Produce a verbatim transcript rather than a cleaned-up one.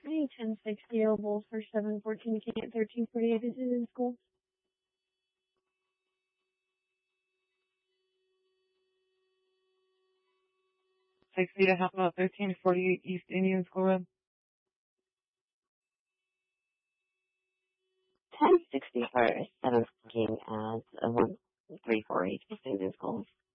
Hey, ten sixty ovals for seven fourteen Can't thirteen forty-eight is in school. sixty to half about thirteen forty-eight East Indian School Road. ten sixty for seven fourteen as one three four eight East Indian School.